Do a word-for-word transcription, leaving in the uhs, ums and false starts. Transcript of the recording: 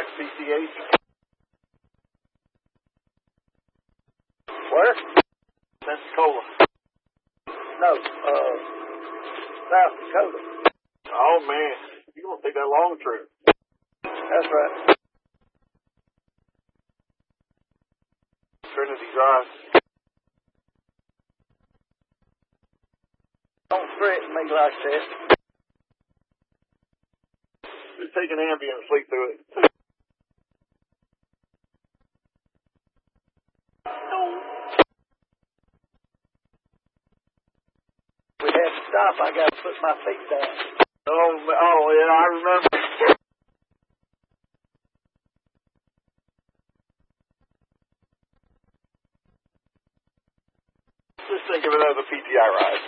Max P C H. Where? Pensacola. No, uh, South Dakota. Oh, man. You're going to take that long trip. That's right. Trinity Drive. Don't threaten me like that. Just take an Ambien and sleep through it. We had to stop. I got to put my feet down. Oh, oh yeah, I remember. Just think of it as a P T I ride.